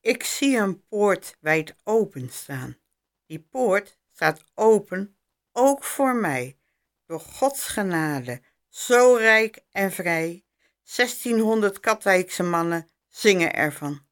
Ik zie een poort wijd openstaan. Die poort staat open, ook voor mij. Door Gods genade, zo rijk en vrij. 1600 Katwijkse mannen zingen ervan.